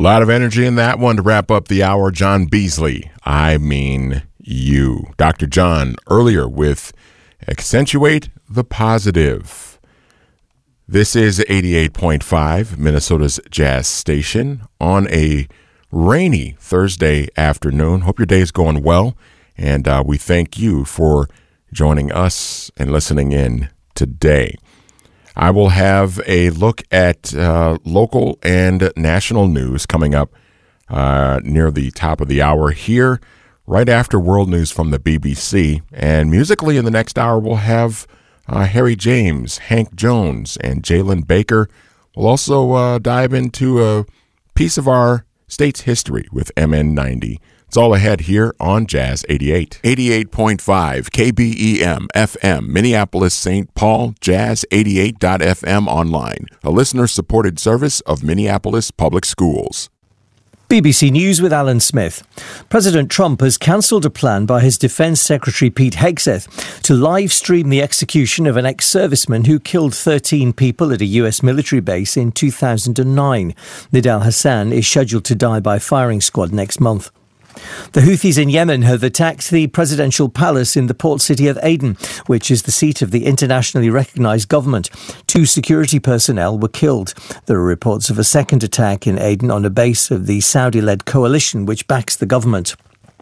lot of energy in that one to wrap up the hour. John Beasley, I mean you. Dr. John earlier with Accentuate the Positive. This is 88.5, Minnesota's Jazz Station, on a rainy Thursday afternoon. Hope your day is going well, and we thank you for joining us and listening in today. I will have a look at local and national news coming up near the top of the hour here, right after World News from the BBC. And musically in the next hour, we'll have Harry James, Hank Jones, and Jalen Baker. We'll also dive into a piece of our state's history with MN90. It's all ahead here on Jazz 88. 88.5 KBEM FM, Minneapolis, St. Paul, Jazz88.fm online, a listener-supported service of Minneapolis Public Schools. BBC News with Alan Smith. President Trump has cancelled a plan by his Defence Secretary Pete Hegseth to live stream the execution of an ex-serviceman who killed 13 people at a US military base in 2009. Nidal Hassan is scheduled to die by firing squad next month. The Houthis in Yemen have attacked the presidential palace in the port city of Aden, which is the seat of the internationally recognised government. 2 security personnel were killed. There are reports of a second attack in Aden on a base of the Saudi-led coalition which backs the government.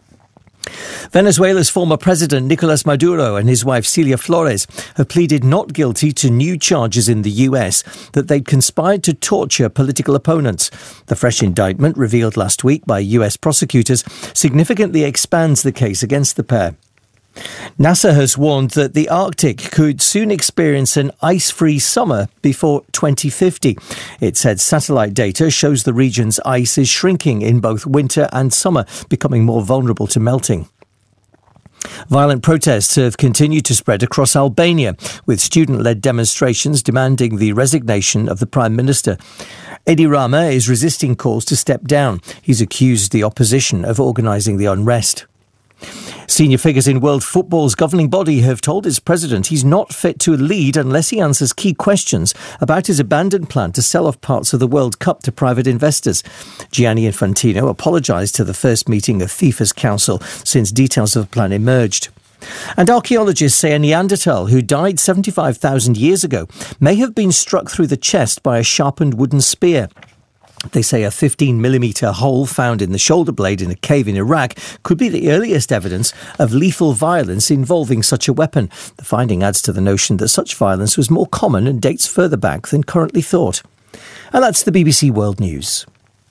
Venezuela's former president Nicolas Maduro and his wife Celia Flores have pleaded not guilty to new charges in the US that they'd conspired to torture political opponents. The fresh indictment, revealed last week by US prosecutors, significantly expands the case against the pair. NASA has warned that the Arctic could soon experience an ice-free summer before 2050. It said satellite data shows the region's ice is shrinking in both winter and summer, becoming more vulnerable to melting. Violent protests have continued to spread across Albania, with student-led demonstrations demanding the resignation of the Prime Minister. Edi Rama is resisting calls to step down. He's accused the opposition of organising the unrest. Senior figures in world football's governing body have told its president he's not fit to lead unless he answers key questions about his abandoned plan to sell off parts of the World Cup to private investors. Gianni Infantino apologised to the first meeting of FIFA's council since details of the plan emerged. And archaeologists say a Neanderthal who died 75,000 years ago may have been struck through the chest by a sharpened wooden spear. They say a 15mm hole found in the shoulder blade in a cave in Iraq could be the earliest evidence of lethal violence involving such a weapon. The finding adds to the notion that such violence was more common and dates further back than currently thought. And that's the BBC World News.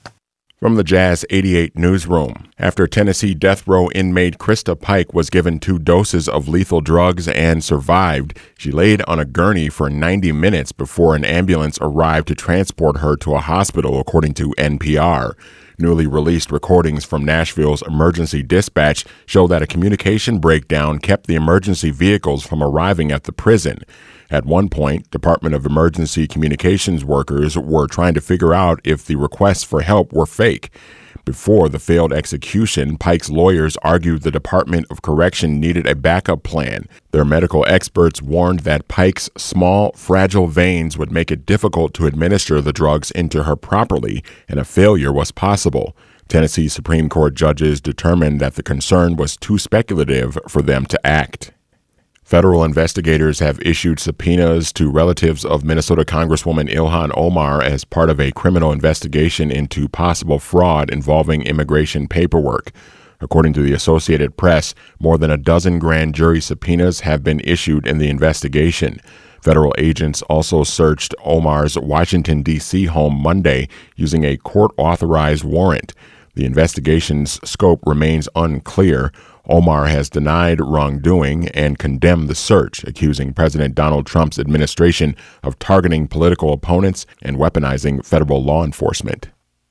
From the Jazz 88 newsroom, after Tennessee death row inmate Krista Pike was given 2 doses of lethal drugs and survived, she laid on a gurney for 90 minutes before an ambulance arrived to transport her to a hospital, according to NPR. Newly released recordings from Nashville's emergency dispatch show that a communication breakdown kept the emergency vehicles from arriving at the prison. At one point, Department of Emergency Communications workers were trying to figure out if the requests for help were fake. Before the failed execution, Pike's lawyers argued the Department of Correction needed a backup plan. Their medical experts warned that Pike's small, fragile veins would make it difficult to administer the drugs into her properly, and a failure was possible. Tennessee Supreme Court judges determined that the concern was too speculative for them to act. Federal investigators have issued subpoenas to relatives of Minnesota Congresswoman Ilhan Omar as part of a criminal investigation into possible fraud involving immigration paperwork. According to the Associated Press, more than a dozen grand jury subpoenas have been issued in the investigation. Federal agents also searched Omar's Washington, D.C. home Monday using a court-authorized warrant. The investigation's scope remains unclear. Omar has denied wrongdoing and condemned the search, accusing President Donald Trump's administration of targeting political opponents and weaponizing federal law enforcement.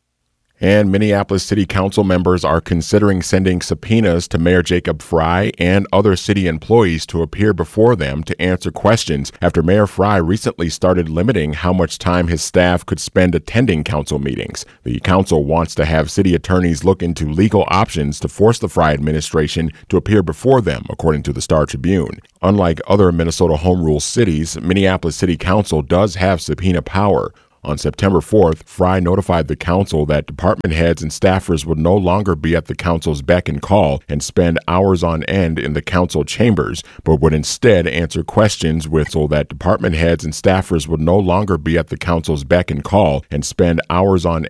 And Minneapolis City Council members are considering sending subpoenas to Mayor Jacob Frey and other city employees to appear before them to answer questions after Mayor Frey recently started limiting how much time his staff could spend attending council meetings. The council wants to have city attorneys look into legal options to force the Frey administration to appear before them, according to the Star Tribune. Unlike other Minnesota home rule cities, Minneapolis City Council does have subpoena power. On September 4th, Fry notified the council that department heads and staffers would no longer be at the council's beck and call and spend hours on end in the council chambers, but would instead answer questions so that department heads and staffers would no longer be at the council's beck and call and spend hours on